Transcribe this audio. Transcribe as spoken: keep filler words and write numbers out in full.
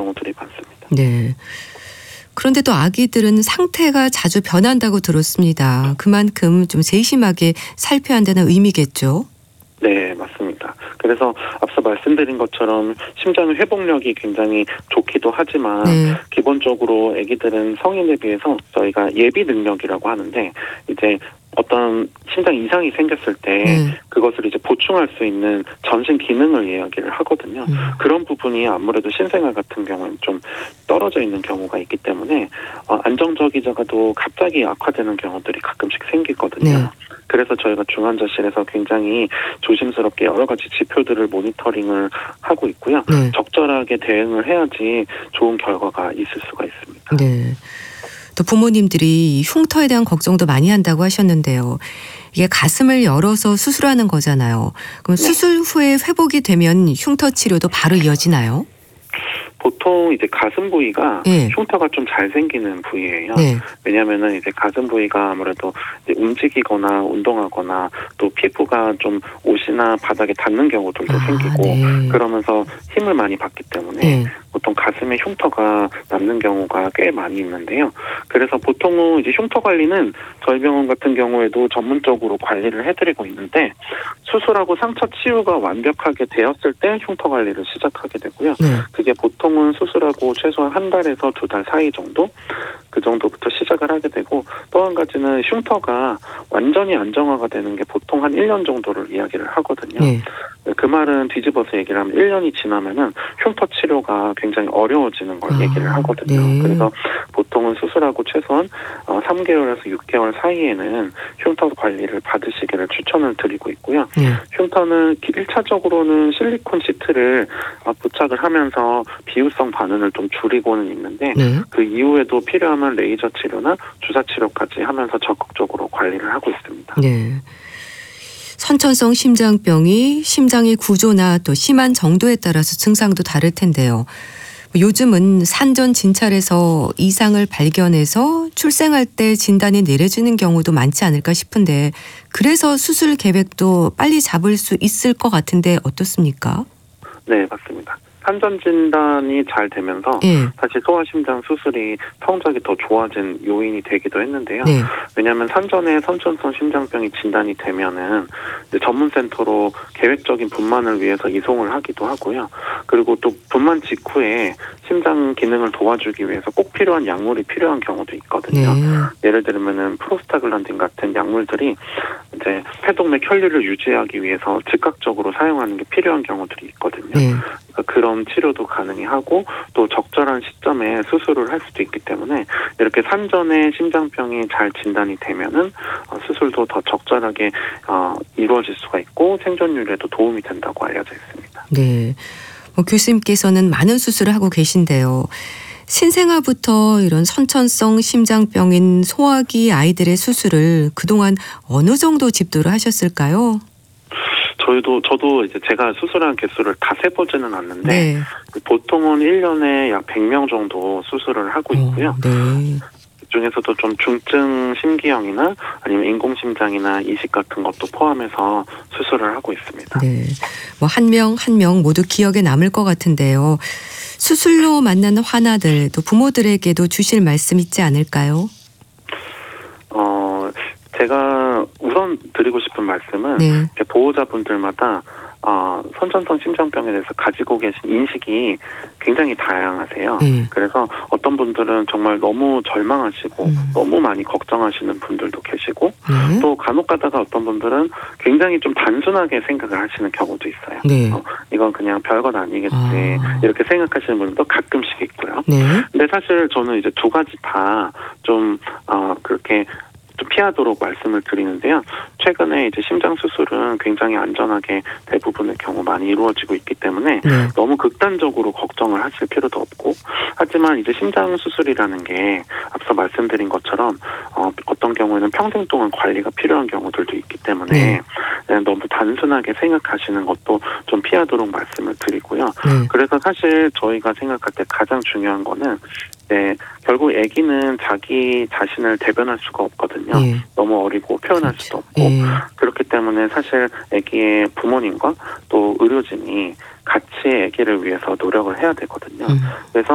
경우들이 많습니다. 네. 그런데 또 아기들은 상태가 자주 변한다고 들었습니다. 그만큼 좀 세심하게 살펴야 한다는 의미겠죠? 네, 맞습니다. 그래서 앞서 말씀드린 것처럼 심장 회복력이 굉장히 좋기도 하지만 네. 기본적으로 아기들은 성인에 비해서 저희가 예비 능력이라고 하는데 이제 어떤 심장 이상이 생겼을 때 네. 그것을 이제 보충할 수 있는 전신 기능을 이야기를 하거든요. 음. 그런 부분이 아무래도 신생아 같은 경우는 좀 떨어져 있는 경우가 있기 때문에 어, 안정적이다가도 갑자기 악화되는 경우들이 가끔씩 생기거든요. 네. 그래서 저희가 중환자실에서 굉장히 조심스럽게 여러 가지 지표들을 모니터링을 하고 있고요. 네. 적절하게 대응을 해야지 좋은 결과가 있을 수가 있습니다. 네. 또 부모님들이 흉터에 대한 걱정도 많이 한다고 하셨는데요. 이게 가슴을 열어서 수술하는 거잖아요. 그럼 네. 수술 후에 회복이 되면 흉터 치료도 바로 이어지나요? 보통 이제 가슴 부위가 네. 흉터가 좀 잘 생기는 부위예요. 네. 왜냐하면은 이제 가슴 부위가 아무래도 이제 움직이거나 운동하거나 또 피부가 좀 옷이나 바닥에 닿는 경우들도 아, 생기고 네. 그러면서 힘을 많이 받기 때문에 네. 보통 가슴에 흉터가 남는 경우가 꽤 많이 있는데요. 그래서 보통은 이제 흉터 관리는 저희 병원 같은 경우에도 전문적으로 관리를 해드리고 있는데 수술하고 상처 치유가 완벽하게 되었을 때 흉터 관리를 시작하게 되고요. 네. 그게 보통은 수술하고 최소한 한 달에서 두 달 사이 정도? 그 정도부터 시작을 하게 되고 또 한 가지는 흉터가 완전히 안정화가 되는 게 보통 한 일 년 정도를 이야기를 하거든요. 네. 그 말은 뒤집어서 얘기를 하면 일 년이 지나면은 흉터 치료가 굉장히 어려워지는 걸 아, 얘기를 하거든요. 네. 그래서 보통은 수술하고 최소한 삼 개월에서 육 개월 사이에는 흉터 관리를 받으시기를 추천을 드리고 있고요. 네. 흉터는 일 차적으로는 실리콘 시트를 부착을 하면서 비유성 반응을 좀 줄이고는 있는데 네. 그 이후에도 필요하면 레이저 치료나 주사 치료까지 하면서 적극적으로 관리를 하고 있습니다. 네. 선천성 심장병이 심장의 구조나 또 심한 정도에 따라서 증상도 다를 텐데요. 요즘은 산전 진찰에서 이상을 발견해서 출생할 때 진단이 내려지는 경우도 많지 않을까 싶은데 그래서 수술 계획도 빨리 잡을 수 있을 것 같은데 어떻습니까? 네, 맞습니다. 산전 진단이 잘 되면서 네. 사실 소아심장 수술이 성적이 더 좋아진 요인이 되기도 했는데요. 네. 왜냐하면 산전에 선천성 심장병이 진단이 되면은 이제 전문센터로 계획적인 분만을 위해서 이송을 하기도 하고요. 그리고 또 분만 직후에 심장 기능을 도와주기 위해서 꼭 필요한 약물이 필요한 경우도 있거든요. 네. 예를 들면은 프로스타글란딘 같은 약물들이 이제 폐동맥 혈류를 유지하기 위해서 즉각적으로 사용하는 게 필요한 경우들이 있거든요. 네. 그러니까 그런 치료도 가능하고 또 적절한 시점에 수술을 할 수도 있기 때문에 이렇게 산전에 심장병이 잘 진단이 되면은 수술도 더 적절하게 이루어질 수가 있고 생존율에도 도움이 된다고 알려져 있습니다. 네. 뭐 교수님께서는 많은 수술을 하고 계신데요. 신생아부터 이런 선천성 심장병인 소아기 아이들의 수술을 그동안 어느 정도 집도를 하셨을까요? 저희도 저도 이제 제가 수술한 개수를 다 세보지는 않는데 네. 보통은 일 년에 약 백 명 정도 수술을 하고 있고요. 오, 네. 그중에서도 좀 중증 심기형이나 아니면 인공심장이나 이식 같은 것도 포함해서 수술을 하고 있습니다. 네. 뭐 한 명 한 명 모두 기억에 남을 것 같은데요. 수술로 만나는 환아들 또 부모들에게도 주실 말씀 있지 않을까요? 어, 제가 우선 드리고 싶은 말씀은 네. 보호자분들마다 어, 선천성 심장병에 대해서 가지고 계신 인식이 굉장히 다양하세요. 네. 그래서 어떤 분들은 정말 너무 절망하시고 음. 너무 많이 걱정하시는 분들도 계시고 네. 또 간혹 가다가 어떤 분들은 굉장히 좀 단순하게 생각을 하시는 경우도 있어요. 네. 어, 이건 그냥 별것 아니겠지 아. 이렇게 생각하시는 분들도 가끔씩 있고요. 네. 근데 사실 저는 이제 두 가지 다 좀 어, 그렇게 좀 피하도록 말씀을 드리는데요. 최근에 이제 심장 수술은 굉장히 안전하게 대부분의 경우 많이 이루어지고 있기 때문에 네. 너무 극단적으로 걱정을 하실 필요도 없고 하지만 이제 심장 수술이라는 게 앞서 말씀드린 것처럼 어, 어떤 경우에는 평생 동안 관리가 필요한 경우들도 있기 때문에 네. 너무 단순하게 생각하시는 것도 좀 피하도록 말씀을 드리고요. 네. 그래서 사실 저희가 생각할 때 가장 중요한 거는 네, 결국 아기는 자기 자신을 대변할 수가 없거든요. 예. 너무 어리고 표현할 그렇죠. 수도 없고 예. 그렇기 때문에 사실 아기의 부모님과 또 의료진이 같이 아기를 위해서 노력을 해야 되거든요. 음. 그래서